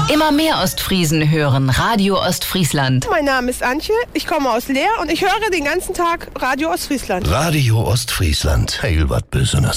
Immer mehr Ostfriesen hören Radio Ostfriesland. Mein Name ist Antje, ich komme aus Leer und ich höre den ganzen Tag Radio Ostfriesland. Radio Ostfriesland, heil wat Besonderes.